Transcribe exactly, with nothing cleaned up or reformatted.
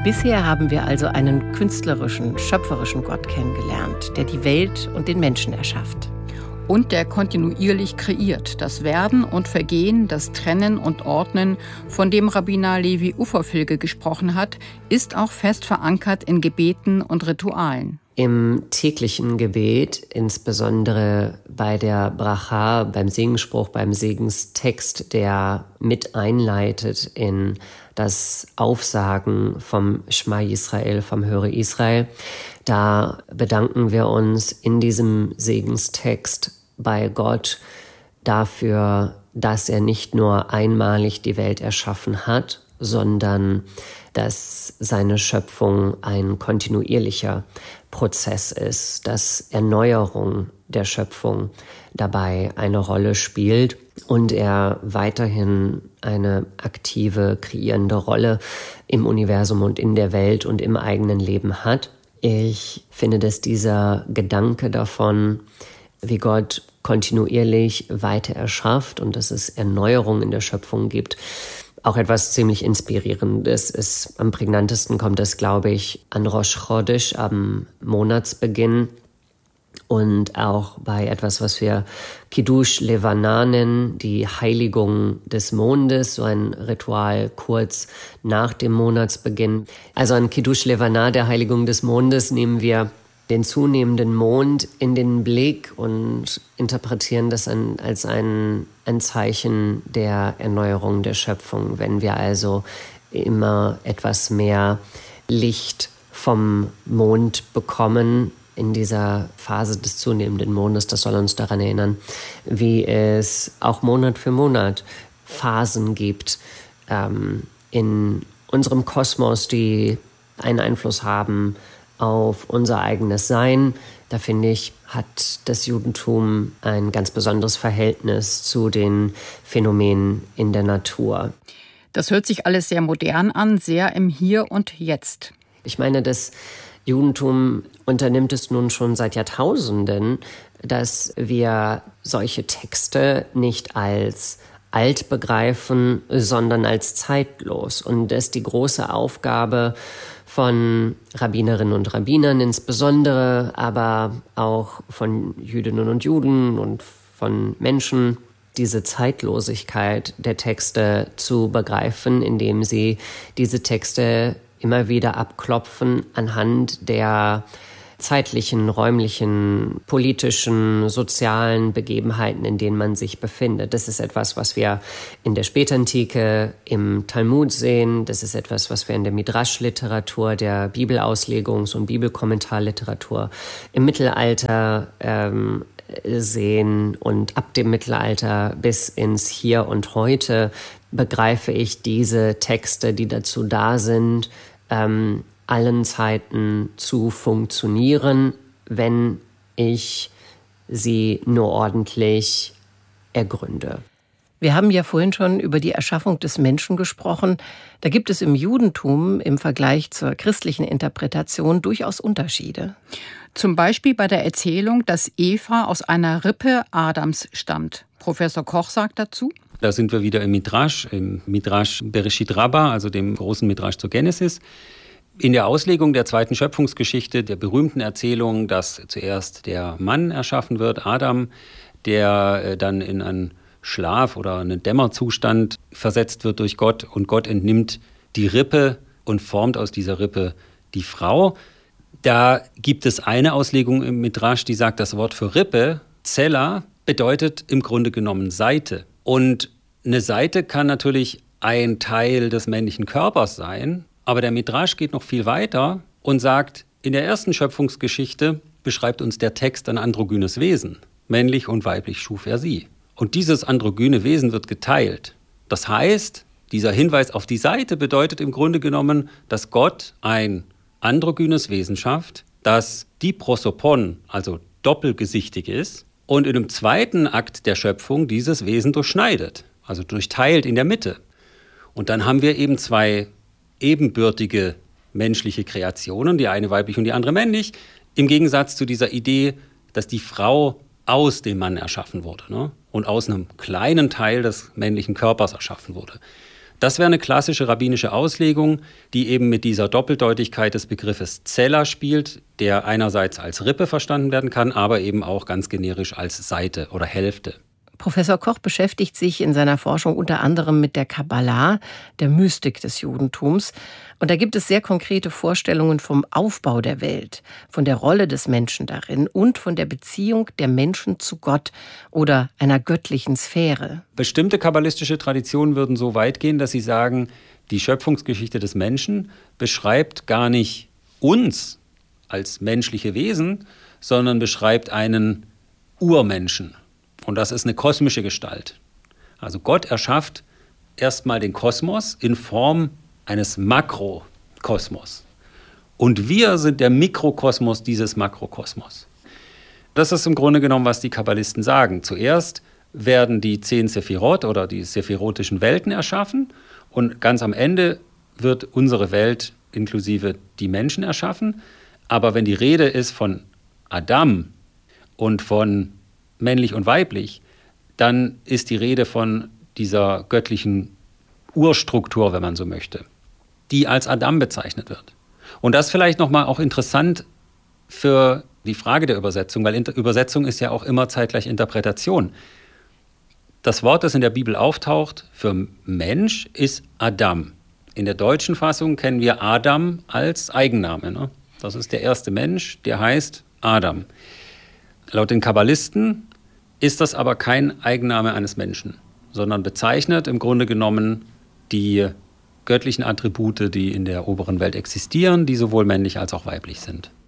Bisher haben wir also einen künstlerischen, schöpferischen Gott kennengelernt, der die Welt und den Menschen erschafft. Und der kontinuierlich kreiert. Das Werden und Vergehen, das Trennen und Ordnen, von dem Rabbiner Levi Uferfilge gesprochen hat, ist auch fest verankert in Gebeten und Ritualen. Im täglichen Gebet, insbesondere bei der Bracha, beim Segensspruch, beim Segenstext, der mit einleitet in das Aufsagen vom Schma Yisrael, vom Höre Israel, da bedanken wir uns in diesem Segenstext bei Gott dafür, dass er nicht nur einmalig die Welt erschaffen hat, sondern dass seine Schöpfung ein kontinuierlicher Prozess ist, dass Erneuerung der Schöpfung dabei eine Rolle spielt und er weiterhin eine aktive, kreierende Rolle im Universum und in der Welt und im eigenen Leben hat. Ich finde, dass dieser Gedanke davon, wie Gott kontinuierlich weiter erschafft und dass es Erneuerung in der Schöpfung gibt, auch etwas ziemlich Inspirierendes ist. Am prägnantesten kommt es, glaube ich, an Rosh Chodesh, am Monatsbeginn und auch bei etwas, was wir Kiddush Levana nennen, die Heiligung des Mondes, so ein Ritual kurz nach dem Monatsbeginn. Also an Kiddush Levana, der Heiligung des Mondes, nehmen wir den zunehmenden Mond in den Blick und interpretieren das an, als ein, ein Zeichen der Erneuerung der Schöpfung. Wenn wir also immer etwas mehr Licht vom Mond bekommen in dieser Phase des zunehmenden Mondes, das soll uns daran erinnern, wie es auch Monat für Monat Phasen gibt ähm, in unserem Kosmos, die einen Einfluss haben auf unser eigenes Sein. Da finde ich, hat das Judentum ein ganz besonderes Verhältnis zu den Phänomenen in der Natur. Das hört sich alles sehr modern an, sehr im Hier und Jetzt. Ich meine, das Judentum unternimmt es nun schon seit Jahrtausenden, dass wir solche Texte nicht als alt begreifen, sondern als zeitlos. Und das ist die große Aufgabe von Rabbinerinnen und Rabbinern insbesondere, aber auch von Jüdinnen und Juden und von Menschen, diese Zeitlosigkeit der Texte zu begreifen, indem sie diese Texte immer wieder abklopfen anhand der zeitlichen, räumlichen, politischen, sozialen Begebenheiten, in denen man sich befindet. Das ist etwas, was wir in der Spätantike im Talmud sehen. Das ist etwas, was wir in der Midrash-Literatur, der Bibelauslegungs- und Bibelkommentarliteratur im Mittelalter ähm, sehen. Und ab dem Mittelalter bis ins Hier und Heute begreife ich diese Texte, die dazu da sind, ähm, allen Zeiten zu funktionieren, wenn ich sie nur ordentlich ergründe. Wir haben ja vorhin schon über die Erschaffung des Menschen gesprochen. Da gibt es im Judentum im Vergleich zur christlichen Interpretation durchaus Unterschiede. Zum Beispiel bei der Erzählung, dass Eva aus einer Rippe Adams stammt. Professor Koch sagt dazu: Da sind wir wieder im Midrash, im Midrash Bereshit Rabbah, also dem großen Midrash zur Genesis. In der Auslegung der zweiten Schöpfungsgeschichte, der berühmten Erzählung, dass zuerst der Mann erschaffen wird, Adam, der dann in einen Schlaf- oder einen Dämmerzustand versetzt wird durch Gott und Gott entnimmt die Rippe und formt aus dieser Rippe die Frau. Da gibt es eine Auslegung im Midrash, die sagt, das Wort für Rippe, Zella, bedeutet im Grunde genommen Seite. Und eine Seite kann natürlich ein Teil des männlichen Körpers sein, aber der Midrash geht noch viel weiter und sagt, in der ersten Schöpfungsgeschichte beschreibt uns der Text ein androgynes Wesen. Männlich und weiblich schuf er sie. Und dieses androgyne Wesen wird geteilt. Das heißt, dieser Hinweis auf die Seite bedeutet im Grunde genommen, dass Gott ein androgynes Wesen schafft, das diprosopon, also doppelgesichtig ist, und in einem zweiten Akt der Schöpfung dieses Wesen durchschneidet, also durchteilt in der Mitte. Und dann haben wir eben zwei ebenbürtige menschliche Kreationen, die eine weiblich und die andere männlich, im Gegensatz zu dieser Idee, dass die Frau aus dem Mann erschaffen wurde, ne? Und aus einem kleinen Teil des männlichen Körpers erschaffen wurde. Das wäre eine klassische rabbinische Auslegung, die eben mit dieser Doppeldeutigkeit des Begriffes Zella spielt, der einerseits als Rippe verstanden werden kann, aber eben auch ganz generisch als Seite oder Hälfte. Professor Koch beschäftigt sich in seiner Forschung unter anderem mit der Kabbalah, der Mystik des Judentums. Und da gibt es sehr konkrete Vorstellungen vom Aufbau der Welt, von der Rolle des Menschen darin und von der Beziehung der Menschen zu Gott oder einer göttlichen Sphäre. Bestimmte kabbalistische Traditionen würden so weit gehen, dass sie sagen, die Schöpfungsgeschichte des Menschen beschreibt gar nicht uns als menschliche Wesen, sondern beschreibt einen Urmenschen. Und das ist eine kosmische Gestalt. Also Gott erschafft erstmal den Kosmos in Form eines Makrokosmos. Und wir sind der Mikrokosmos dieses Makrokosmos. Das ist im Grunde genommen, was die Kabbalisten sagen. Zuerst werden die zehn Sephirot oder die sephirotischen Welten erschaffen und ganz am Ende wird unsere Welt inklusive die Menschen erschaffen. Aber wenn die Rede ist von Adam und von männlich und weiblich, dann ist die Rede von dieser göttlichen Urstruktur, wenn man so möchte, die als Adam bezeichnet wird. Und das vielleicht nochmal auch interessant für die Frage der Übersetzung, weil Inter- Übersetzung ist ja auch immer zeitgleich Interpretation. Das Wort, das in der Bibel auftaucht für Mensch, ist Adam. In der deutschen Fassung kennen wir Adam als Eigenname. Ne? Das ist der erste Mensch, der heißt Adam. Laut den Kabbalisten ist das aber kein Eigenname eines Menschen, sondern bezeichnet im Grunde genommen die göttlichen Attribute, die in der oberen Welt existieren, die sowohl männlich als auch weiblich sind.